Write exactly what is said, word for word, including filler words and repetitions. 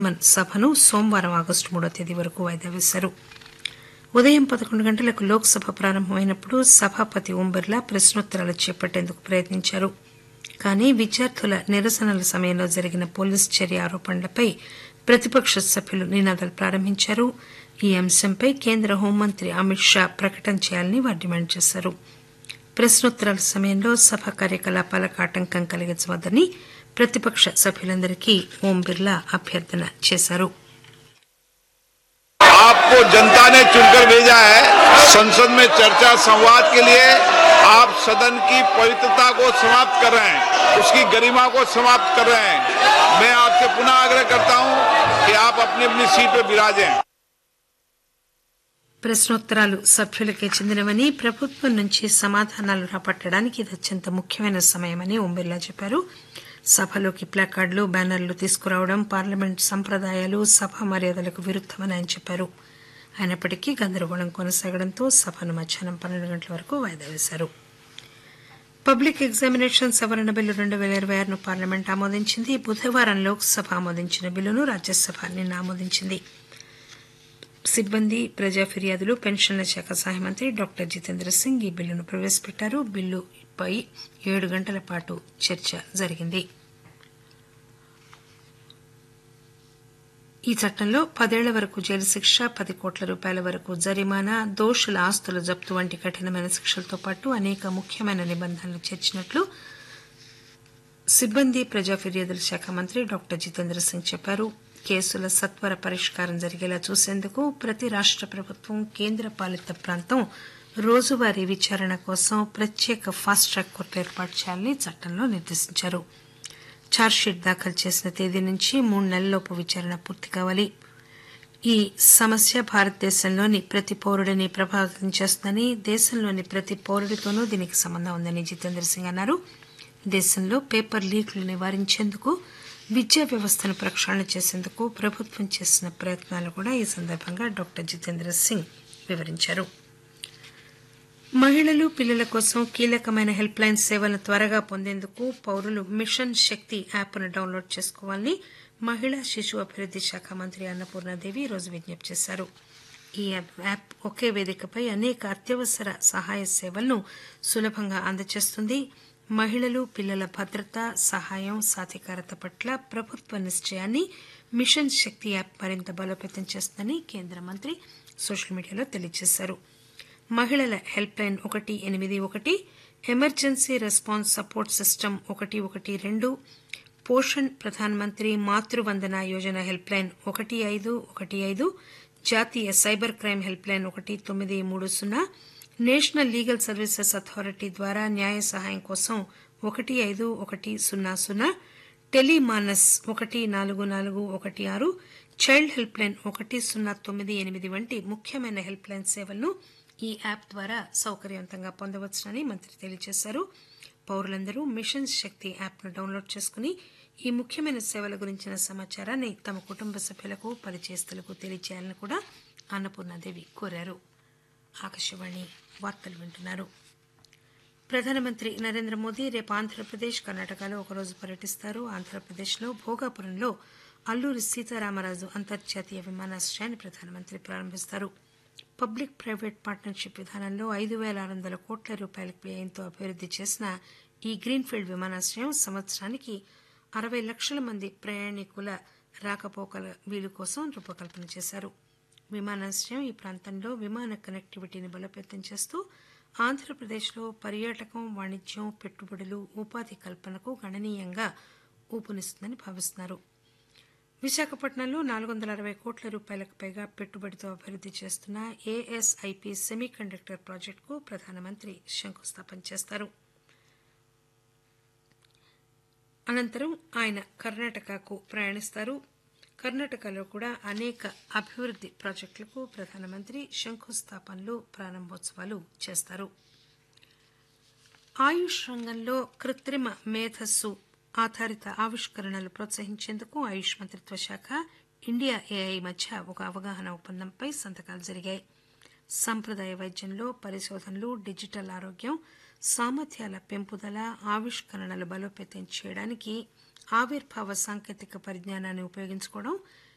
సభను సోమవారం ఆగస్టు మూడో తేదీ వరకు వాయిదా వేశారు. ఉదయం పదకొండు గంటలకు లోక్సభ ప్రారంభమైనప్పుడు సభాపతి ఓం బిర్లా ప్రశ్నోత్తరాలు చేపట్టేందుకు ప్రయత్నించారు. కానీ విద్యార్థుల నిరసనల సమయంలో జరిగిన పోలీసు చర్య ఆరోపణలపై ప్రతిపక్ష సభ్యులు నినాదాలు ప్రారంభించారు. ఈ అంశంపై కేంద్ర హోంమంత్రి అమిత్ షా ప్రకటన చేయాలని వారు డిమాండ్ చేశారు. ప్రశ్నోత్తరాల సమయంలో సభ కార్యకలాపాలకు ఆటంకం కలిగించవద్దని ప్రతిపక్ష సభ్యులందరికీ ఓం బిర్లా అభ్యర్థన చేశారు. आपको जनता ने चुनकर भेजा है. संसद में चर्चा संवाद के लिए आप सदन की पवित्रता को समाप्त कर रहे हैं, उसकी गरिमा को समाप्त कर रहे हैं. मैं आपसे पुनः आग्रह करता हूं कि आप अपनी अपनी सीट पर विराजें. ప్రశ్నోత్తరాలు సభ్యులకే చెందినవని, ప్రభుత్వం నుంచి సమాధానాలు రాబట్టడానికి ఇది అత్యంత ముఖ్యమైన సమయమని ఓం బిర్లా చెప్పారు. సభలోకి ప్లాకార్డులు, బ్యానర్లు తీసుకురావడం పార్లమెంట్ సంప్రదాయాలు, సభా మర్యాదలకు విరుద్దమని ఆయన చెప్పారు. అయినప్పటికీ గందరగోళం కొనసాగడంతో సభను మధ్యాహ్నం పన్నెండు గంటల వరకు వాయిదా వేశారు. పబ్లిక్ ఎగ్జామినేషన్ సవరణ బిల్లు రెండు పేల ఇరవై ఆరును పార్లమెంట్ ఆమోదించింది. బుధవారం లోక్సభ ఆమోదించిన బిల్లును రాజ్యసభ నిన్న ఆమోదించింది. సిబ్బంది, ప్రజా ఫిర్యాదులు, పెన్షన్ల శాఖ సహాయ మంత్రి డాక్టర్ జితేంద్ర సింగ్ ఈ బిల్లును ప్రవేశపెట్టారు. బిల్లుపై ఏడు గంటల పాటు చర్చ జరిగింది. ఈ చట్టంలో పదేళ్ల వరకు జైలు శిక్ష, పది కోట్ల రూపాయల వరకు జరిమానా, దోషుల ఆస్తుల జప్తు వంటి కఠినమైన శిక్షలతో పాటు అనేక ముఖ్యమైన నిబంధనలు చేర్చినట్లు సిబ్బంది, ప్రజా ఫిర్యాదుల శాఖ మంత్రి డాక్టర్ జితేంద్ర సింగ్ చెప్పారు. కేసుల సత్వర పరిష్కారం జరిగేలా చూసేందుకు ప్రతి రాష్ట ప్రభుత్వం, కేంద్ర పాలిత ప్రాంతం రోజువారీ విచారణ కోసం ప్రత్యేక ఫాస్ట్ ట్రాక్ కోర్టు ఏర్పాటు చేయాలని చట్టంలో నిర్దేశించారు. ఛార్జ్షీట్ దాఖలు చేసిన తేదీ నుంచి మూడు నెలల్లోపు విచారణ పూర్తి కావాలి. ఈ సమస్య భారతదేశంలోని ప్రతి పౌరుడిని ప్రభావితం చేస్తుందని, దేశంలోని ప్రతి పౌరుడితోనూ దీనికి సంబంధం ఉందని జితేంద్ర సింగ్ అన్నారు. దేశంలో పేపర్ లీక్లు నివారించేందుకు, విద్యా వ్యవస్థను ప్రక్షాళన చేసేందుకు ప్రభుత్వం చేసిన ప్రయత్నాలు కూడా ఈ సందర్భంగా డాక్టర్ జితేంద్ర సింగ్ వివరించారు. మహిళలు, పిల్లల కోసం కీలకమైన హెల్ప్ లైన్ సేవలను త్వరగా పొందేందుకు పౌరులు మిషన్ శక్తి యాప్ను డౌన్లోడ్ చేసుకోవాలని మహిళా శిశు అభివృద్ది శాఖ మంత్రి అన్నపూర్ణాదేవి ఈరోజు విజ్ఞప్తి చేశారు. ఈ యాప్ ఒకే వేదికపై అనేక అత్యవసర సహాయ సేవలను సులభంగా అందజేస్తుంది. మహిళలు, పిల్లల భద్రత, సహాయం, సాధికారత పట్ల ప్రభుత్వ నిశ్చయాన్ని మిషన్ శక్తి యాప్ మరింత బలోపేతం చేస్తుందని కేంద్ర మంత్రి సోషల్ మీడియాలో తెలియజేశారు. మహిళల హెల్ప్ లైన్ ఒకటి ఎనిమిది ఒకటి, ఎమర్జెన్సీ రెస్పాన్స్ సపోర్ట్ సిస్టమ్ ఒకటి ఒకటి రెండు, పోషణ్ ప్రధాన మంత్రి మాతృవందన యోజన హెల్ప్ లైన్ ఒకటి ఐదు ఒకటి ఐదు, జాతీయ సైబర్ క్రైమ్ హెల్ప్ లైన్ ఒకటి తొమ్మిది మూడు సున్నా, నేషనల్ లీగల్ సర్వీసెస్ అథారిటీ ద్వారా న్యాయ సహాయం కోసం ఒకటి ఐదు ఒకటి సున్నా సున్నా, టెలిమానస్ ఒకటి నాలుగు నాలుగు ఒకటి ఆరు, చైల్డ్ హెల్ప్ లైన్ ఒకటి సున్నా తొమ్మిది ఎనిమిది వంటి ముఖ్యమైన హెల్ప్ లైన్ సేవలను ఈ యాప్ ద్వారా సౌకర్యవంతంగా పొందవచ్చునని మంత్రి తెలియజేశారు. పౌరులందరూ మిషన్ శక్తి యాప్ను డౌన్లోడ్ చేసుకుని ఈ ముఖ్యమైన సేవల గురించిన సమాచారాన్ని తమ కుటుంబ సభ్యులకు, పరిచయస్తులకు తెలియజేయాలని కూడా అన్నపూర్ణాదేవి కోరారు. ఆకాశవాణి వార్తలు వింటున్నారు. ప్రధానమంత్రి నరేంద్ర మోదీ రేపు ఆంధ్రప్రదేశ్, కర్ణాటకలో ఒకరోజు పర్యటిస్తారు. ఆంధ్రప్రదేశ్లో భోగాపురంలో అల్లూరి సీతారామరాజు అంతర్జాతీయ విమానాశ్రయాన్ని ప్రధానమంత్రి ప్రారంభిస్తారు. పబ్లిక్ ప్రైవేట్ పార్ట్నర్షిప్ విధానంలో ఐదు పేల ఆరు వందల కోట్ల రూపాయల వ్యయంతో అభివృద్ది చేసిన ఈ గ్రీన్ఫీల్డ్ విమానాశ్రయం సంవత్సరానికి అరవై లక్షల మంది ప్రయాణికుల రాకపోకల వీలు కోసం రూపకల్పన చేశారు. విమానాశ్రయం ఈ ప్రాంతంలో విమాన కనెక్టివిటీని బలోపేతం చేస్తూ ఆంధ్రప్రదేశ్లో పర్యాటకం, వాణిజ్యం, పెట్టుబడులు, ఉపాధి కల్పనకు గణనీయంగా ఊపునిస్తుందని భావిస్తున్నారు. విశాఖపట్నంలో నాలుగు వందల అరవై కోట్ల రూపాయలకు పైగా పెట్టుబడితో అభివృద్ది చేస్తున్న ఏఎస్ఐపి సెమీ కండక్టర్ ప్రాజెక్టుకు ప్రధానమంత్రి శంకుస్థాపన చేస్తారు. అనంతరం ఆయన కర్ణాటకకు ప్రయాణిస్తారు. కర్ణాటకలో కూడా అనేక అభివృద్ది ప్రాజెక్టులకు ప్రధానమంత్రి శంకుస్థాపనలు, ప్రారంభోత్సవాలు చేస్తారు. ఆయుష్ రంగంలో కృత్రిమ మేధస్సు ఆధారిత ఆవిష్కరణలు ప్రోత్సహించేందుకు ఆయుష్ మంత్రిత్వ శాఖ, ఇండియా ఏఐ మధ్య ఒక అవగాహన ఒప్పందంపై సంతకాలు జరిగాయి. సంప్రదాయ వైద్యంలో పరిశోధనలు, డిజిటల్ ఆరోగ్యం, సామర్థ్యాల పెంపుదల, ఆవిష్కరణలు బలోపేతం చేయడానికి ఆవిర్భావ సాంకేతిక పరిజ్ఞానాన్ని ఉపయోగించుకోవడం